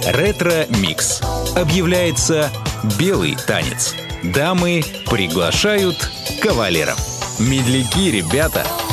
Ретро-микс. Объявляется белый танец. Дамы приглашают кавалеров. Медляки, ребята.